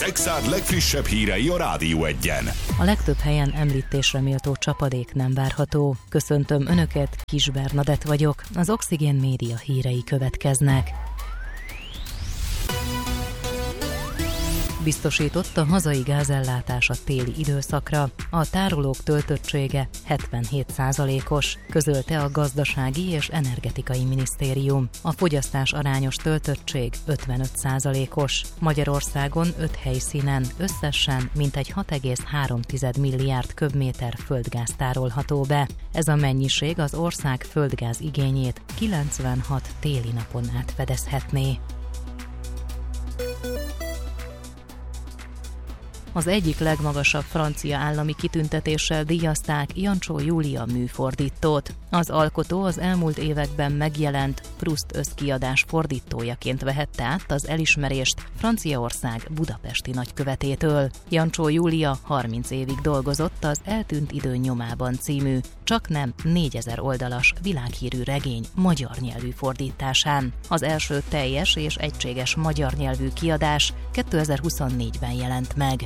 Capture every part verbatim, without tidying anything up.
Szexárd legfrissebb hírei a Rádió Egyen. A legtöbb helyen említésre méltó csapadék nem várható. Köszöntöm Önöket, Kis Bernadett vagyok. Az Oxigén Média hírei következnek. Biztosított a hazai gázellátás a téli időszakra. A tárolók töltöttsége hetvenhét százalékos, közölte a Gazdasági és Energetikai Minisztérium. A fogyasztás arányos töltöttség ötvenöt százalékos. Magyarországon öt helyszínen összesen mintegy hat egész három milliárd köbméter földgáz tárolható be. Ez a mennyiség az ország földgáz igényét kilencvenhat téli napon át fedezhetné. Az egyik legmagasabb francia állami kitüntetéssel díjazták Jancsó Júlia műfordítót. Az alkotó az elmúlt években megjelent Proust összkiadás fordítójaként vehette át az elismerést Franciaország budapesti nagykövetétől. Jancsó Júlia harminc évig dolgozott az Eltűnt idő nyomában című, csaknem négyezer oldalas világhírű regény magyar nyelvű fordításán. Az első teljes és egységes magyar nyelvű kiadás kétezer-huszonnégyben jelent meg.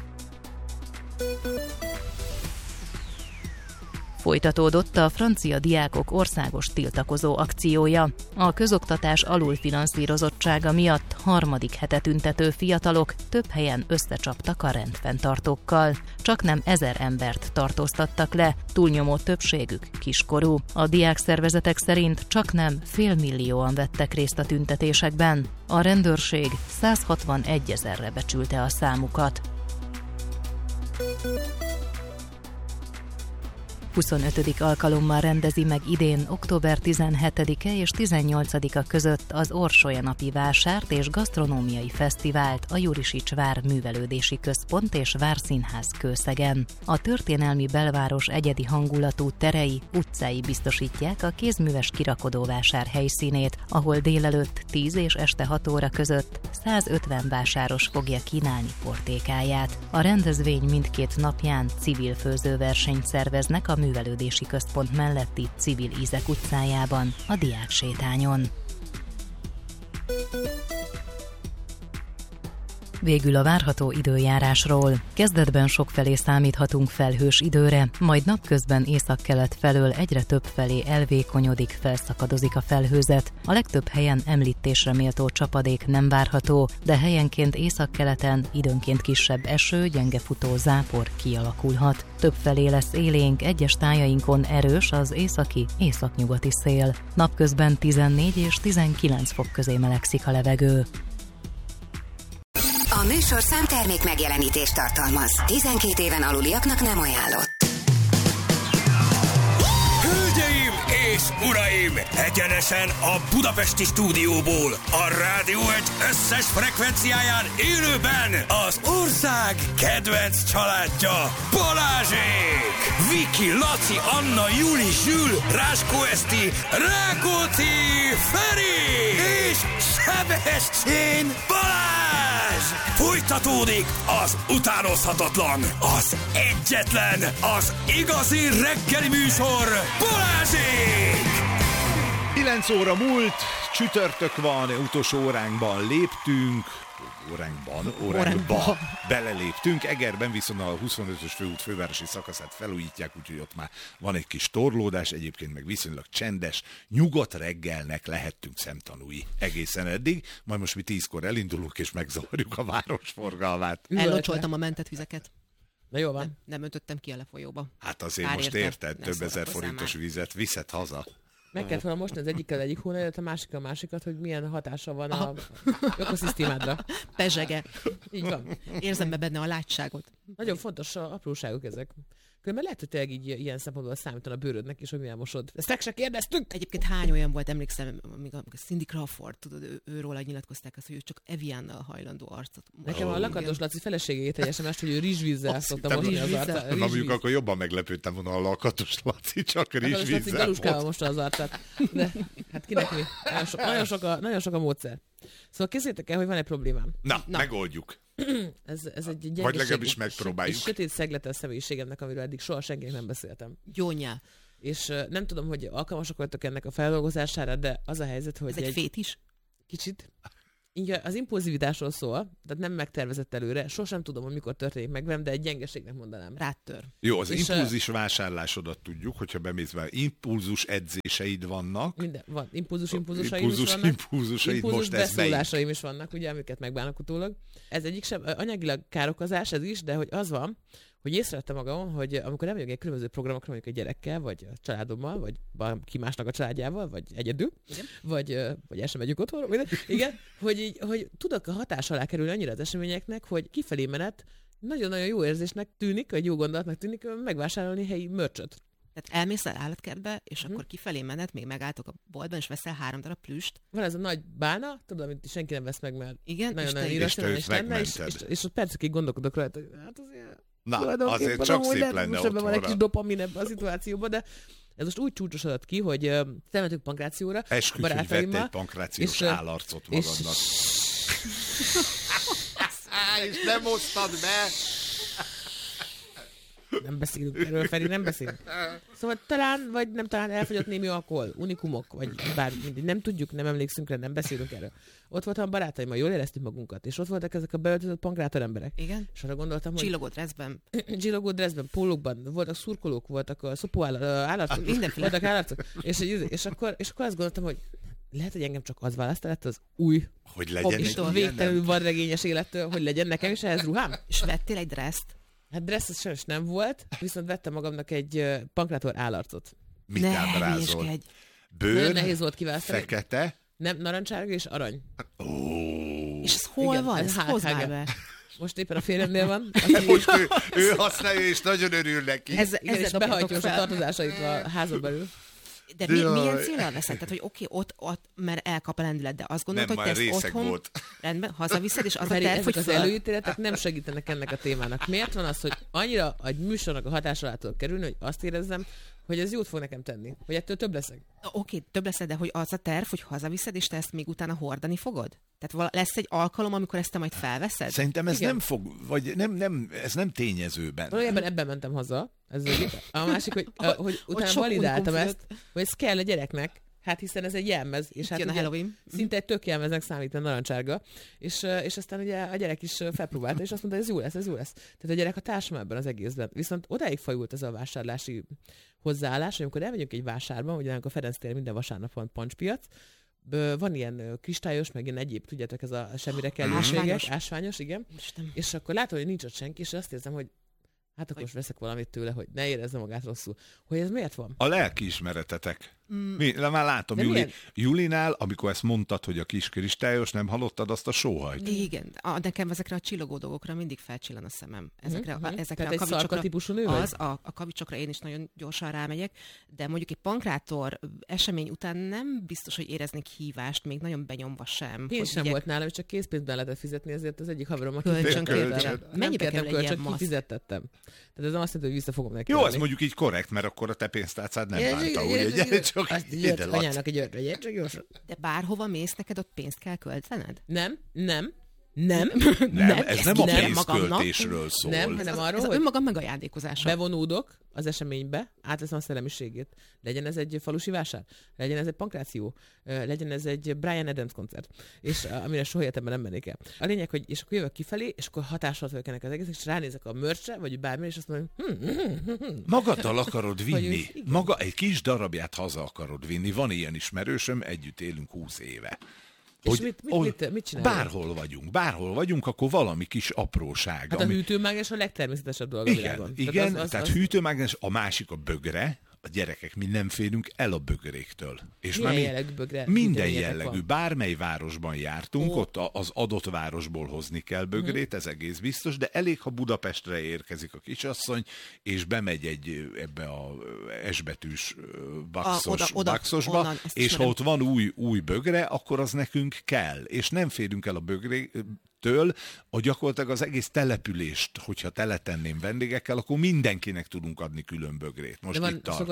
Folytatódott a francia diákok országos tiltakozó akciója. A közoktatás alulfinanszírozottsága miatt harmadik hete tüntető fiatalok több helyen összecsaptak a rendfenntartókkal. Csaknem ezer embert tartóztattak le, túlnyomó többségük kiskorú. A diákszervezetek szerint csaknem félmillióan vettek részt a tüntetésekben. A rendőrség százhatvanegy ezerre becsülte a számukat. huszonötödik alkalommal rendezi meg idén október tizenhetedike és tizennyolcadika között az Orsolya-napi vásárt és gasztronómiai fesztivált a Jurisics vár művelődési központ és várszínház Kőszegen. A történelmi belváros egyedi hangulatú terei, utcái biztosítják a kézműves kirakodóvásár helyszínét, ahol délelőtt tíz és este hat óra között százötven vásáros fogja kínálni portékáját. A rendezvény mindkét napján civil főzőversenyt szerveznek a művelődési központ melletti Civil Ízek utcájában, a Diáksétányon. Végül a várható időjárásról. Kezdetben sokfelé számíthatunk felhős időre, majd napközben északkelet felől egyre több felé elvékonyodik, felszakadozik a felhőzet. A legtöbb helyen említésre méltó csapadék nem várható, de helyenként északkeleten időnként kisebb eső, gyengefutó zápor kialakulhat. Több felé lesz élénk, egyes tájainkon erős az északi, északnyugati szél. Napközben tizennégy és tizenkilenc fok közé melegszik a levegő. A műsorszám termék megjelenítést tartalmaz. tizenkét éven aluliaknak nem ajánlott. Hölgyeim és uraim! Egyenesen a budapesti stúdióból, a Rádió egy összes frekvenciáján élőben az ország kedvenc családja, Balázsék! Viki, Laci, Anna, Juli, Zsül, Ráskó Eszti, Rákóczi, Feri és Sebestyén Balázs! Folytatódik az utánozhatatlan, az egyetlen, az igazi reggeli műsor, Balázsék! kilenc óra múlt, csütörtök van, utolsó óránkban léptünk, óránkban, óránkban beleléptünk, Egerben viszont a huszonötös főút fővárosi szakaszát felújítják, úgyhogy ott már van egy kis torlódás, egyébként meg viszonylag csendes, nyugodt reggelnek lehettünk szemtanúi egészen eddig, majd most mi tízkor elindulunk és megzavarjuk a város forgalmát. Ellocsoltam a mentett vizeket. Na jó van. Nem, nem öntöttem ki a lefolyóba. Hát azért Pár most érte, érted, több ezer forintos már. Vizet viszed haza. Meg kellett volna mosni az egyikkel egyik hónapot, a másik a másikat, hogy milyen hatása van a ökoszisztémádra. Pezsege. Így van. Érzem be benne a látságot. Nagyon fontos a apróságok ezek. Különben lehet, hogy tényleg így ilyen szempontból számítan a bőrödnek is, hogy milyen mosod. Ezt meg se kérdeztünk! Egyébként hány olyan volt, emlékszem, amíg a Cindy Crawford, tudod, ő, őróla nyilatkozták azt, hogy ő csak Eviannal hajlandó arcot. Nekem a Lakatos Laci feleségét egy es em es-t, hogy ő rizsvízzel szokta mosni az arcát. Na mondjuk akkor jobban meglepődtem volna a Lakatos Laci, csak rizsvízzel. Lakatos Laci galuskával mosta az arcát. De hát kinek mi? Nagyon sok, nagyon sok, a, nagyon sok a módszer. Szóval készítek el, hogy van egy problémám. Na, Na. megoldjuk. ez, ez egy gyengeség. Vagy legalábbis megpróbáljuk. Egy sötét szeglete a személyiségemnek, amiről eddig soha senkinek nem beszéltem. Gyónyá. És uh, nem tudom, hogy alkalmasak voltak ennek a feldolgozására, de az a helyzet, hogy ez egy, egy fétis? Kicsit. Igen, az impulzivitásról szól, tehát nem megtervezett előre, sosem tudom, hogy mikor történik meg velem, de egy gyengeségnek mondanám. Ráttör. Jó, az És, impulzus vásárlásodat tudjuk, hogyha bemész be, impulzus edzéseid vannak. Minden, van. Impulzus, impulzusaim impulzus, is vannak. impulzusaid Impulzus most ez beszólásaim is vannak, ugye, amiket megbánok utólag. Ez egyik sem, anyagilag károkozás, ez is, de hogy az van, hogy észrevettem magam, hogy amikor elmegyek egy különböző programokra, mondjuk egy gyerekkel, vagy a családommal, vagy ki másnak a családjával, vagy egyedül, igen. vagy, vagy el sem megyünk otthonra, minden, igen, hogy, így, hogy tudok a hatás alá kerülni annyira az eseményeknek, hogy kifelé menet nagyon-nagyon jó érzésnek tűnik, vagy jó gondolatnak tűnik megvásárolni helyi mörcsöt. Tehát elmész el állatkertbe, és hmm. akkor kifelé menet, még megálltok a boltban, és veszel három darab plüst. Van ez a nagy bálna, tudod, amit senki nem vesz meg, mert igen, nagyon-nagyon irracionális lenne, és, és, és ott percekig gondolkodok rajta, hogy hát azért... Na, azért csak szép lenne otthonra. Van egy kis dopamin ebben a szituációban, de ez most úgy csúcsosodott ki, hogy uh, elmentünk pankrációra Esküdj, hogy vett egy pankrációs és, állarcot magadnak. És... és nem osztad be! Nem beszélünk erről, Feri, nem beszélünk. Szóval talán, vagy nem talán elfogyott némi alkohol, unikumok, vagy bár mindig, nem tudjuk, nem emlékszünk rá, nem beszélünk erről. Ott voltam a barátaimmal, jól éreztük magunkat, és ott voltak ezek a beöltözött pankrátor emberek. Igen. És arra gondoltam, hogy... Csillogó dresszben. Csillogó dresszben, pólókban, voltak szurkolók, voltak a szopó állarcok, mindenféle. Voltak állarcok. És, és, akkor, és akkor azt gondoltam, hogy lehet, hogy engem csak az választál, lett az új, hogy legyen és végtelenül vadregényes élettől, hogy legyen nekem is ehhez ruhám. És vettél egy dresszt? Hát dressz az sajnos nem volt, viszont vettem magamnak egy uh, pankrátor állarcot. Mit ábrázol? Bőr, nagyon nehéz volt kiválasztani. Fekete? Nem, narancsárga és arany. Oh. És ez hol igen, van? Ez hozd már be. Most éppen a férjemnél van. Most ő, ő használja, és nagyon örül neki. Ez, igen, és behajtja a tartozásait a házon belül. De mi, milyen célral veszed? Tehát, hogy oké, okay, ott, ott, mert elkap a lendület, de azt gondolod, nem, hogy te ezt otthon volt. rendben hazaviszed, és az Feri, a terv, hogy az föl... előítéletek nem segítenek ennek a témának. Miért van az, hogy annyira a műsornak a hatás alá tudok kerülni, hogy azt érezzem, hogy ez jót fog nekem tenni, hogy ettől több leszek. Oké, okay, több leszed, de hogy az a terv, hogy hazaviszed, és te ezt még utána hordani fogod? Tehát lesz egy alkalom, amikor ezt te majd felveszed? Szerintem ez igen. nem fog, vagy nem, nem, ez nem tényezőben. Valójában ebben mentem haza. Ez a másik, hogy, a, hogy utána validáltam ezt, hogy ez kell a gyereknek, hát hiszen ez egy jelmez, és hát a Halloween. Szinte egy tök jelmeznek számít, a narancsárga, és, és aztán ugye a gyerek is felpróbálta, és azt mondta, hogy ez jó lesz, ez jó lesz. Tehát a gyerek a társam ebben az egészben. Viszont odáig fajult ez a vásárlási hozzáállás, hogy amikor elmegyünk egy vásárba, ugye a Ferenc téren minden vasárnap van pancspiac, van ilyen kristályos, meg ilyen egyéb, tudjátok, ez a semmire kellőségek, ásványos. ásványos, igen. Isten. És akkor látom, hogy nincs ott senki, és azt érzem, hogy hát akkor most veszek valamit tőle, hogy ne érezze magát rosszul. Hogy ez miért van? A lelkiismeretetek. Mm. Mi, már látom, Juli, Julinál, amikor ezt mondtad, hogy a kis kristályos, nem hallottad azt a sóhajt? Igen, a, nekem ezekre a csillogó dolgokra mindig felcsillan a szemem. Ezekre, mm-hmm. a, ezekre Tehát a kavicsokra, típusú nő az, a, a kavicsokra én is nagyon gyorsan rámegyek, de mondjuk egy pankrátor esemény után nem biztos, hogy éreznék hívást, még nagyon benyomva sem. Én sem ugye... volt nálam, csak készpénzben lehetett fizetni, ezért az egyik haverom, aki kölcsön. Mennyibe kerül egy ilyen masz? Kifizettettem. Tehát ez nem azt jelenti, hogy vissza fogom neki. Jó, az mondjuk így korrekt, mert akkor a te pénztárcád nem bánta, ugye? Csak ide anyának egy ördögyet, csak gyorsan. De bárhova mész, neked ott pénzt kell költened? Nem, nem. Nem, nem, nem, ez nem a pénzköltésről szól. Nem, hanem arról, ez hogy önmagam megajándékozása. Bevonódok az eseménybe, átveszem a szellemiségét. Legyen ez egy falusi vásár, legyen ez egy pankráció, legyen ez egy Bryan Adams koncert, és amire soha életemben nem mennék el. A lényeg, hogy és akkor jövök kifelé, és akkor hatással vagyok ennek az egész, és ránézek a mörcsre, vagy bármire, és azt mondom, hm, hm, hm, hm. Magaddal akarod vinni, maga egy kis darabját haza akarod vinni. Van ilyen ismerősöm, együtt élünk húsz éve. És mit, mit, mit, mit csinálunk? Bárhol vagyunk, bárhol vagyunk, akkor valami kis apróság. Hát ami... a hűtőmágnes a legtermészetesebb dolog a igen, világon. Igen, tehát, az, az, tehát az... hűtőmágnes, a másik a bögre, a gyerekek, mi nem félünk el a bögréktől. És milyen már jellegű bögre? Minden jellegű. Bármely városban jártunk, Ó. ott az adott városból hozni kell bögrét, hmm. ez egész biztos, de elég, ha Budapestre érkezik a kisasszony, és bemegy egy ebbe a esbetűs baxos, a, oda, oda, baxosba, onnan, és ha ott van új, új bögre, akkor az nekünk kell. És nem férünk el a bögrétől, a gyakorlatilag az egész települést, hogyha teletenném vendégekkel, akkor mindenkinek tudunk adni külön bögrét. Most de van, itt tartunk.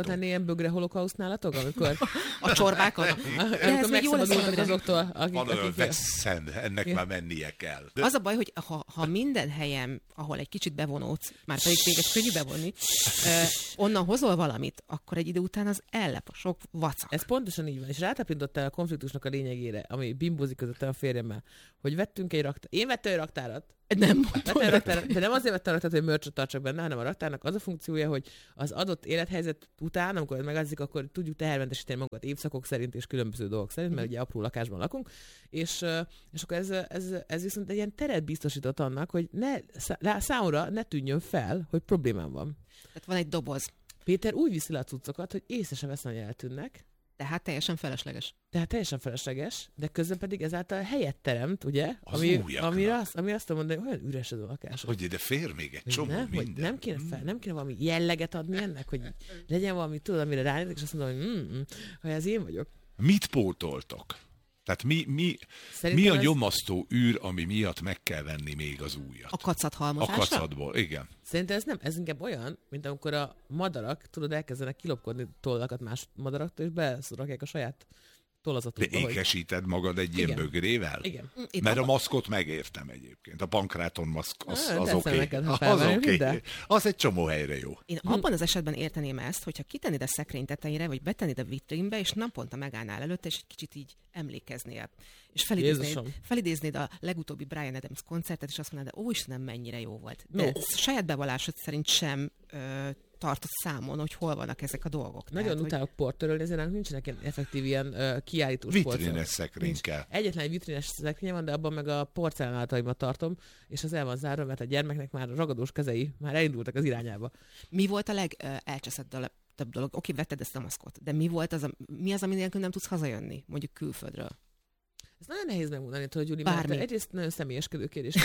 szokott lenni ilyen bögre holokauszt nálatok, amikor... A csorbákon? Amikor megszabadultak azoktól, akik... Van olyan akik veszem, ennek Ja. már mennie kell. De Az a baj, hogy ha, ha minden helyen, ahol egy kicsit bevonódsz, már pedig téged könnyű bevonni, eh, onnan hozol valamit, akkor egy idő után az ellep a sok vacak. Ez pontosan így van, és rátapintottál a konfliktusnak a lényegére, ami bimbózik közöttem a férjemmel, hogy vettünk egy raktárat. Én vettem egy raktárat. Nem Vettem egy raktárat, de nem azért vettem a raktárat, hogy mörcsöt tartsak benne, hanem a raktárnak az a funkciója, hogy az adott élethelyzet után, amikor megazzik, akkor tudjuk tehermentesíteni magunkat évszakok szerint és különböző dolgok szerint, mert ugye apró lakásban lakunk, és, és akkor ez, ez, ez viszont egy ilyen teret biztosított annak, hogy ne, számomra ne tűnjön fel, hogy problémám van. Tehát van egy doboz. Péter úgy viszi le a cuccokat, hogy észre sem veszem, hogy eltűnnek. Tehát teljesen felesleges. Tehát teljesen felesleges, de közben pedig ezáltal helyet teremt, ugye? Az Ami, újaknak. ami, azt, ami azt mondom, hogy olyan üres ez a lakás. hogy ide fér még egy csomó nem, hogy minden. nem, kéne fel, nem kéne valami jelleget adni ennek, hogy legyen valami, tudod, amire ránézek, és azt mondom, hogy mm, mm, hogy ez én vagyok. Mit pótoltok? Tehát mi, mi, Szerintem mi a ez- nyomasztó űr, ami miatt meg kell venni még az újat? A kacat A halmozásra? kacatból, igen. Szerintem ez nem, ez inkább olyan, mint amikor a madarak, tudod, elkezdenek kilopkodni tollakat más madaraktól, és beszrakják a saját De tollazatukba. hogy- ékesíted magad egy ilyen Igen. bögrével? Igen. Itt Mert a abba- maszkot megértem egyébként. A pankráton maszk, az, Ah, az teszem oké. neked, ha Az felvárjuk, oké. de- Az egy csomó helyre jó. Én abban az esetben érteném ezt, hogyha kitennéd a szekrény tetejére, vagy betennéd a vitrínbe, és naponta megállnál előtte, és egy kicsit így emlékeznél. És felidéznéd, Jézusom. felidéznéd a legutóbbi Bryan Adams koncertet, és azt mondanád, ó Istenem, mennyire jó volt. De No. no. saját bevallásod szerint sem ö, tartott számon, hogy hol vannak ezek a dolgok. Nagyon Tehát, hogy utálok portörölni, ezért nálunk nincsenek ilyen effektív ilyen uh, kiállítós portörök. Vitrines szekrény kell. Egyetlen egy vitrines szekrénye van, de abban meg a porcelánáltaimat tartom, és az el van zárva, mert a gyermeknek már ragadós kezei már elindultak az irányába. Mi volt a legelcseszettebb dolog? Oké, vetted ezt a maszkot, de mi volt az, a, mi az, ami nélkül nem tudsz hazajönni, mondjuk külföldről? Ez nagyon nehéz megmondani, tudod, Gyuri, Bármi. mert egyrészt nagyon személyeskedő kérdés.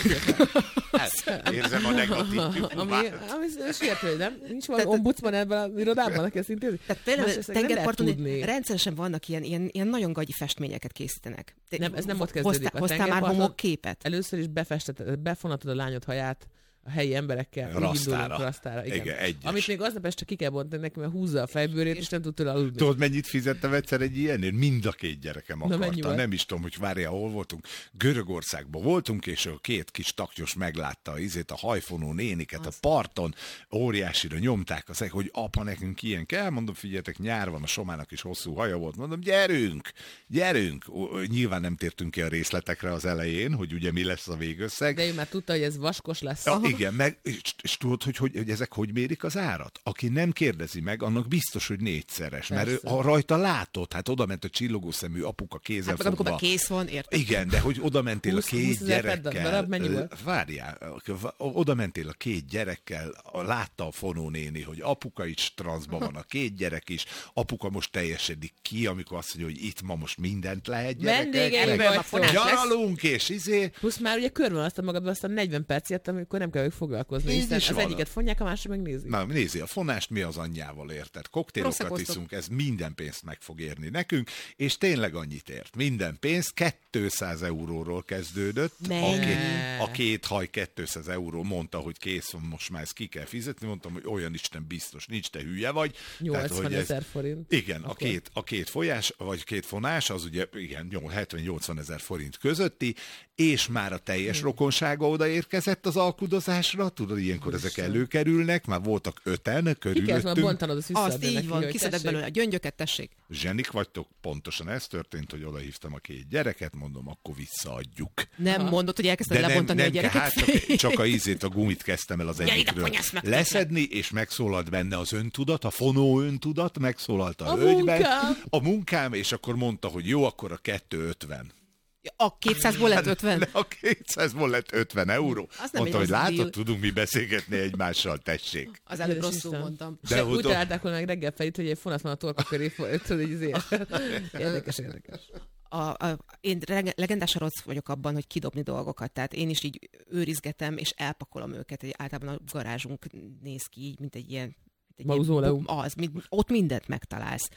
Hát, érzem a negatív ami, humát. ami sértő, nem? Nincs valami Tehát- ombudsman ebben az irodában, aki ezt intézi? Tehát például Másrészt meg nem tengerparton lehet tudni. rendszeresen vannak ilyen, ilyen, ilyen nagyon gagyi festményeket készítenek. Te Nem, ez nem ott hoztál- kezdődik. A Hoztál már tengerparton- homokképet? Először is befestetted, befonatod a lányod haját a helyi emberekkel. így Rasztára. indulunk rasztára. Igen. Igen, egyes. Amit még aznap este ki kell bontani neki, mert húzza a fejbőrét, és nem tud tőle aludni. Tudod, mennyit fizettem egyszer egy ilyenért? Mind a két gyerekem mennyi akarta. volt? Nem is tudom, hogy várjál, hol voltunk. Görögországban voltunk, és a két kis taknyos meglátta az izét, a hajfonó néniket a parton, óriásira nyomták az, hogy apa, nekünk ilyen kell. Mondom, figyeljetek, nyár van, a Somának is hosszú haja volt. Mondom, gyerünk, gyerünk. Ó, nyilván nem tértünk ki a részletekre az elején, hogy ugye mi lesz a végösszeg. De ő már tudta, hogy ez vaskos lesz. Ja, igen, meg, és, és tudod, hogy, hogy, hogy ezek hogy mérik az árat? Aki nem kérdezi meg, annak biztos, hogy négyszeres. Mert ő, Persze. ha rajta látod, hát oda ment a csillogó szemű apuka kézzel Hát meg amikor fogva. már kész van, érted? Igen, de hogy oda mentél a húsz- két húszezer per gyerekkel. darab, mennyi volt? Várjál, oda mentél a két gyerekkel, látta a fonónéni, hogy apuka is transzban van, a két gyerek is, apuka most teljesedik ki, amikor azt mondja, hogy itt ma most mindent lehet gyerekek. Vendégeim meg vagytok. Gyaralunk, és izé. Plusz már ugye körvonalaztad magadba azt a negyven percet, amikor nem kell velük foglalkozni. Így Hiszen is az van. egyiket fonják, a másik meg nézi. Na, nézi a fonást, mi az anyjával érted? Koktélokat Proseccosztok. iszunk, ez minden pénzt meg fog érni nekünk, és tényleg annyit ért. Minden pénz kétszáz euróról kezdődött. Mennyi? A, két, a két haj kétszáz euró, mondta, hogy kész van, most már ezt ki kell fizetni. Mondtam, hogy olyan Isten biztos, nincs, te hülye vagy. nyolcvan ezer forint. Igen, a Akkor. két, a két folyás, vagy két fonás, az ugye igen, hetven-nyolcvan ezer forint közötti, és már a teljes rokonsága odaérkezett az alkudozásra, tudod, ilyenkor ezek előkerülnek, már voltak öten Ki kellett volna körülöttünk. bontanod, azt Azt visszaadni így neki, van, hogy kiszedett tessék. belőle a gyöngyöket, tessék. Zsenik vagytok, pontosan ez történt, hogy odahívtam a két gyereket, mondom, akkor visszaadjuk. Nem Aha. mondod, hogy elkezdted De nem, lebontani nem a gyereket? hát csak, csak a ízét, a gumit kezdtem el az Ja, ide egyikről fonyasz meg, leszedni, és megszólalt benne az öntudat, a fonó öntudat, megszólalt a, A hölgyben, munkám. a munkám, és akkor mondta, hogy jó, akkor a kettő ötven. A kétszázból lett ötven? A kétszázból lett ötven euró. Az nem Mondta, egy hogy rossz látod, deal. tudunk mi beszélgetni egymással, tessék. Az előbb Édes rosszul Isten. mondtam. De De hogy úgy ott- találták volna meg reggel felét, hogy egy fonat van a torka köré, tudod, így izé. Érdekes, érdekes. A, a, én reg- legendás rossz vagyok abban, hogy kidobni dolgokat. Tehát én is így őrizgetem, és elpakolom őket. Egy, általában a garázsunk néz ki így, mint egy ilyen... Mint egy Mauzóleum. Ilyen, az, mint, ott mindent megtalálsz.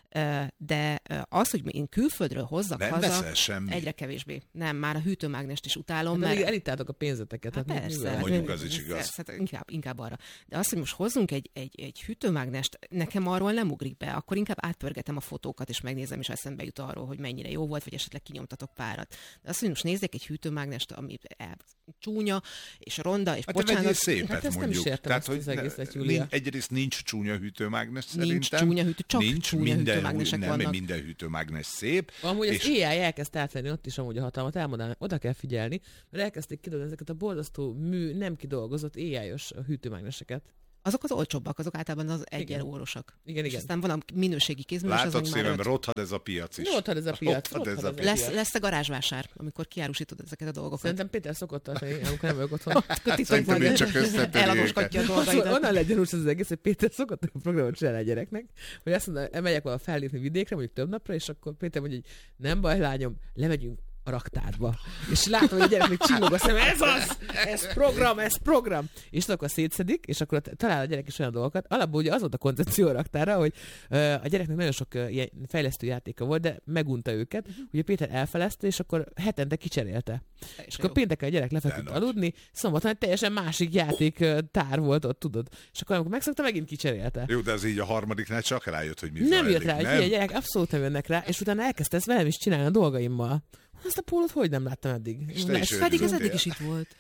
De az, hogy én külföldről hozzak nem haza, semmi. egyre kevésbé. Nem, már a hűtőmágnest is utálom. Hát mert... elitáltok a pénzeteket. Hát hát persze. Mondjuk az is igaz. Persze, hát inkább, inkább arra. De az, hogy most hozzunk egy, egy, egy hűtőmágnest, nekem arról nem ugrik be. Akkor inkább átpörgetem a fotókat, és megnézem, és eszembe jut arról, hogy mennyire jó volt, vagy esetleg kinyomtatok párat. De azt, hogy most nézzek egy hűtőmágnest, ami csúnya, és ronda, és hát bocsánat. Hát szépet hát ezt mondjuk. Nem is Tehát, hogy az egészet, Júlia. Egyrészt nincs csúnya hűtőmágnes szerintem. Nincs csúnya hűtő, csak nincs, csúnya minden, hűtőmágnesek nem, vannak. minden hűtőmágnes szép. Amúgy és... az á i elkezd átvenni ott is amúgy a hatalmat, elmondanak, oda kell figyelni, mert elkezdték kidolgozni ezeket a borzasztó mű, nem kidolgozott á i-os hűtőmágneseket. Azok az olcsóbbak, azok általában az egyenórosak. Igen, igen. És aztán van a minőségi kézműves, Látod azon szívem, már rothad ez a piac is. Rothad ez a piac. Rothad ez a piac. lesz, lesz a garázsvásár, amikor kiárusítod ezeket a dolgokat. Szerintem Péter szokott tartani, amikor nem vagyok otthon. Szerintem én csak összetöri elagosgatja a Szóval dolgaidat. onnan legyen úgy az egész, hogy Péter szokott a programot csinálni a gyereknek, hogy azt mondja, megyek valahol fellépni vidékre, mondjuk több napra, és akkor Péter mondja, hogy nem baj, lányom, lemegyünk a raktárba. És látom, hogy a gyereknek csillog a szem, ez az! Ez program, ez program! És akkor szétszedik, és akkor talál a gyerek is olyan dolgokat. Alapból ugye az volt a koncepció a raktárra, hogy uh, a gyereknek nagyon sok uh, ilyen fejlesztő játéka volt, de megunta őket. Uh-huh. Ugye Péter elfelezte, és akkor hetente kicserélte. És, és akkor pénteken a gyerek lefeküdt aludni, szombaton egy teljesen másik játék uh, tár volt ott, tudod. És akkor amikor megszokta, megint kicserélte. Jó, de ez így a harmadiknál csak rájött, hogy mi Nem zajlik, jött rá, hogy nem? a gyerek abszolút nem jönnek rá, és utána elkezdte ezt velem is csinálni a dolgaimmal. Ezt a pólót hogy nem láttam eddig? És te is Pedig ez örültél. eddig is itt volt.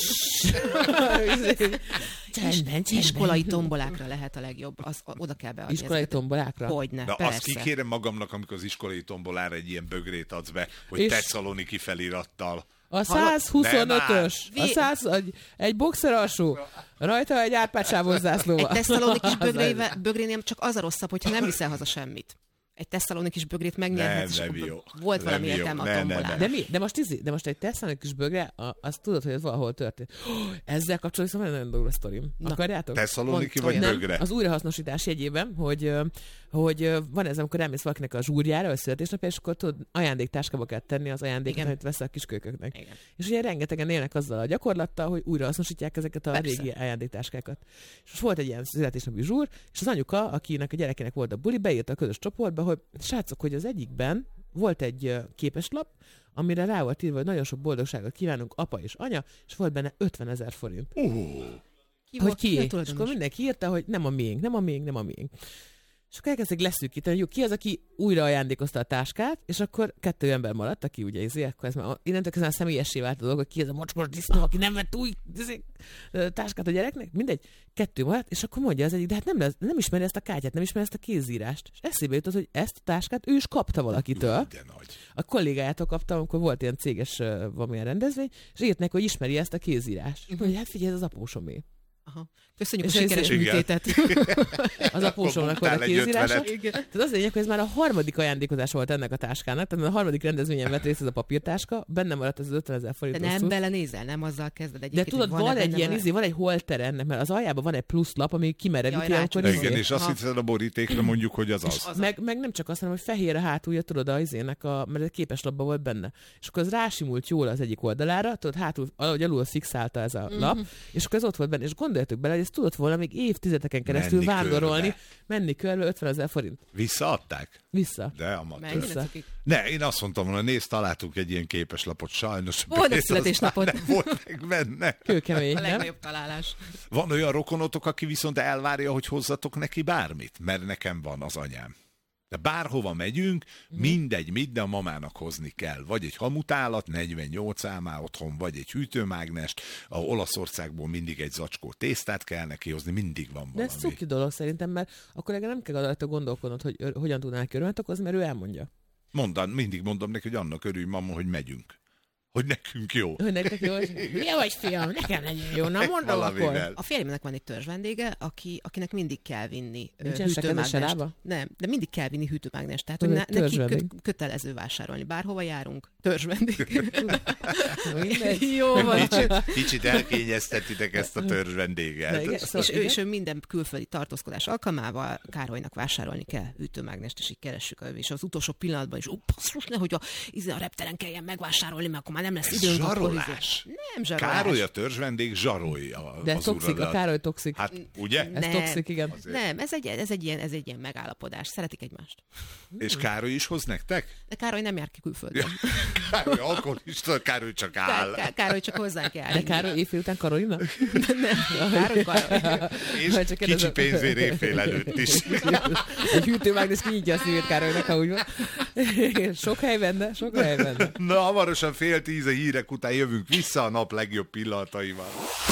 Csendben, Iskolai tombolákra lehet a legjobb. Az, oda kell beadni. Iskolai ezeket. tombolákra? Hogyne, Na persze. azt kikérem magamnak, amikor az iskolai tombolára egy ilyen bögrét adsz be, hogy És- Tesszaloniki felirattal. A százhuszonötös, Nem a száz, egy, egy boxer alsó, rajta egy árpácsávos zászlóval. Egy tesszalonikis Az bögrével, bögrénél csak az a rosszabb, hogyha nem viszel haza semmit. Egy tesszalonikis bögrét megnyerhetsz. Nem, nem és jó. Volt Nem valami jó. értelme Ne, a ne, tombolára. ne. De mi? De most, izi, de most egy tesszalonikis bögre, a- azt tudod, hogy ez valahol történt. Oh, ezzel kapcsolatban van egy nagyon durva sztorim. Akarjátok? Tesszaloniki Mond- vagy olyan. bögre? Az újrahasznosítás jegyében, hogy, ö, hogy ö, van ez, amikor elmész valakinek a zsúrjára, vagy születésnapja, és akkor tudod, ajándéktáskába kell tenni az ajándékot, Igen. amit veszel a kiskölyköknek. Igen. És ugye rengetegen élnek azzal a gyakorlattal, hogy újrahasznosítják ezeket a Persze. régi ajándéktáskákat. És most volt egy ilyen születésnapi zsúr, és az anyuka, akinek a gyerekének volt a buli, beírta a közös csoportba, hogy srácok, hogy az egyikben volt egy ö, képeslap, amire rá volt írva, hogy nagyon sok boldogságot kívánunk apa és anya, és volt benne ötvenezer forint. Uh, Ki Hogy volt- ki a ki? És tulajdonos? akkor mindenki írta, hogy nem a miénk, nem a miénk, nem a miénk. És akkor elkezdték leszűkíteni, hogy jó, ki az, aki újra ajándékozta a táskát, és akkor kettő ember maradt, aki ugye izé, akkor ez már, innentől kezdve már személyessé vált a dolog, hogy ki ez a mocskos disznó, aki nem vett új izé, ö, táskát a gyereknek, mindegy, kettő maradt, és akkor mondja az egyik, de hát nem, lesz, nem ismeri ezt a kártyát, nem ismeri ezt a kézírást. És eszébe jutott, hogy ezt a táskát ő is kapta valakitől. de nagy. A kollégájától kaptam, amikor volt ilyen céges uh, valamilyen rendezvény, és írt neki, hogy ismeri ezt a kézírást. És mondja, hát figyelj, ez az apósomé. Aha. Köszönjük És a ez- sikeres igen. műtétet. Az apósomnak volt a Kaptál egy kézírása. ötvenet. Tehát az a lényeg, hogy ez már a harmadik ajándékozás volt ennek a táskának, tehát a harmadik rendezvényen vett részt ez a papírtáska, benne maradt ez az ötvenezer De forint. nem hosszú. belenézel, nem azzal kezded De egyébként. tudod, hogy van egy benne ilyen, valami- izé, van egy holter ennek, mert az aljában van egy plusz lap, ami kimerevíti, Jaj, amikor rácsodálom. izé. Igen, és azt Aha. hiszed a borítékra mondjuk, hogy az az. Meg, meg nem csak azt, hanem, hogy fehér a hátulja, tudod, a izének, a, mert egy képeslapban volt benne. És akkor az rásimult jól az egyik oldalára, tudod, hátul, ahogy alul fixálta ez a Mhm. lap, és akkor ez ott volt benne. És gondoljatok bele, hogy ezt tudott volna még évtizedeken keresztül Menni vándorolni, körbe. menni körbe ötvenezer forint. Visszaadták? Vissza. De amatőr. Mennyire Vissza. cukik? Ne, én azt mondtam volna, nézd, találtunk egy ilyen képeslapot, sajnos. Boldog Pénz születésnapot. aztán nem volt meg benne. Kőkemény, A nem? legnagyobb találás. Van olyan rokonotok, aki viszont elvárja, hogy hozzatok neki bármit, mert nekem van az anyám. De bárhova megyünk, mindegy, mit, de a mamának hozni kell. Vagy egy hamutálat, negyvennyolc álmá otthon, vagy egy hűtőmágnest, a Olaszországból mindig egy zacskó tésztát kell neki hozni, mindig van De valami. ez cuki dolog szerintem, mert akkor legalább nem kell rajta gondolkodnod, hogy ö- hogyan tudnál örömet okozni, mert ő elmondja. Mondan, mindig mondom neki, hogy annak örülj, mama, hogy megyünk. Hogy nekünk jó. Hogy nektek jó, hogy hülye vagy, fiam, nekem legyen jó, na mondom Valamivel. akkor. A férjemnek van egy törzs vendége, aki, akinek mindig kell vinni ö, Nincsen se hűtőmágnest. keze, se lába? Nem, de mindig kell vinni hűtőmágnest. Tehát, hogy Ő ne, egy neki törzsvendég. kö, kötelező vásárolni. Bárhova járunk, törzsvendég. Mindegy. Jó van. Kicsit, kicsit elkényeztetitek ezt a törzs Na vendéget. igen, szóval És ő, igen. és ő minden külföldi tartózkodás alkalmával Károlynak vásárolni kell hűtőmágnest, és így keressük, és az utolsó pillanatban is, ó, basszus, nehogy a, izé a repteren kelljen megvásárolni, mert akkor már nem lesz időnk. Zsarolás. Nem zsarolás. Károly a törzsvendég zsarolja. De az toxik, uradat. a Károly toxik. Hát, ugye? Ez Nem. toxik, igen. Nem, ez egy, ez, egy ilyen, ez egy ilyen megállapodás. Szeretik egymást. És Károly is hoz nektek? De Károly nem jár ki külföldön. Károly alkoholista, Károly csak áll. Ká- Károly csak hozzánk jár. De Károly éjfél után Karolina? Nem, Károly, Károly. És Vagy csak kicsi kérdezem. pénzért évfél előtt is. Egy hűtőmágnes kinyitja a szívét Károlynak, ha úgy van. Sok hely benne, sok hely benne. Na, hamarosan fél tíz a hírek után jövünk vissza a nap legjobb pillanataival.